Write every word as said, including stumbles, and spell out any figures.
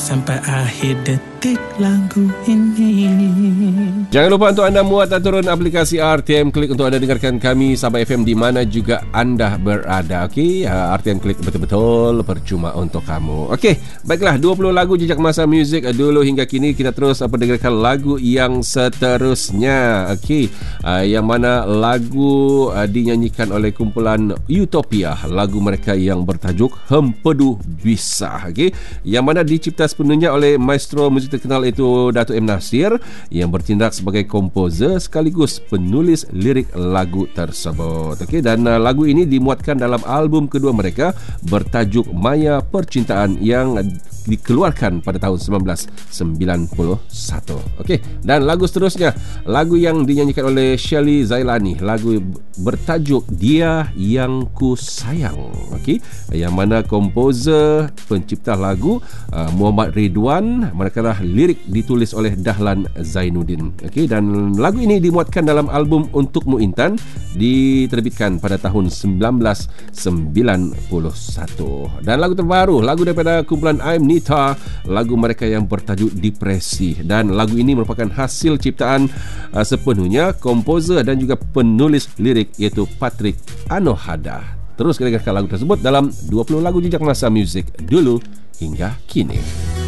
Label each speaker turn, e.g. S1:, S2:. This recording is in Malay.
S1: sampai akhir detik lagu ini.
S2: Jangan lupa untuk anda muat dan turun aplikasi R T M Click untuk anda dengarkan kami Sabah F M di mana juga anda berada. Okey, R T M Click betul-betul percuma untuk kamu. Okey, baiklah, dua puluh lagu jejak masa muzik dulu hingga kini. Kita terus mendengarkan lagu yang seterusnya. Okey, uh, yang mana lagu uh, dinyanyikan oleh kumpulan Utopia. Lagu mereka yang bertajuk Hempedu Bisa. Okey, yang mana dicipta sepenuhnya oleh maestro muzik terkenal itu Dato' M. Nasir yang bertindak sebagai komposer sekaligus penulis lirik lagu tersebut. Okey, dan uh, lagu ini dimuatkan dalam album kedua mereka bertajuk Maya Percintaan yang dikeluarkan pada tahun sembilan belas sembilan puluh satu. Okey, dan lagu seterusnya, lagu yang dinyanyikan oleh Shelly Zailani, lagu bertajuk Dia Yang Ku Sayang. Okey, yang mana komposer pencipta lagu uh, Muhammad Ridwan, manakala lirik ditulis oleh Dahlan Zainuddin. Okey, dan lagu ini dimuatkan dalam album Untukmu Intan, diterbitkan pada tahun sembilan belas sembilan puluh satu. Dan lagu terbaru, lagu daripada kumpulan I'm Nita, lagu mereka yang bertajuk Depresi, dan lagu ini merupakan hasil ciptaan uh, sepenuhnya komposer dan juga penulis lirik iaitu Patrick Anohada. Terus kita dengarkan lagu tersebut dalam dua puluh lagu jejak masa muzik dulu hingga kini.